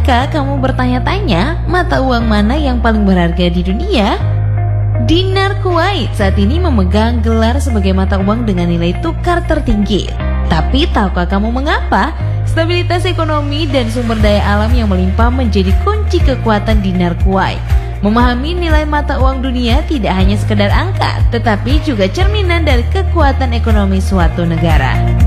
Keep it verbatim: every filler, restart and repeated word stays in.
Pernahkah kamu bertanya-tanya mata uang mana yang paling berharga di dunia? Dinar Kuwait saat ini memegang gelar sebagai mata uang dengan nilai tukar tertinggi. Tapi tahukah kamu mengapa? Stabilitas ekonomi dan sumber daya alam yang melimpah menjadi kunci kekuatan dinar Kuwait. Memahami nilai mata uang dunia tidak hanya sekedar angka, tetapi juga cerminan dari kekuatan ekonomi suatu negara.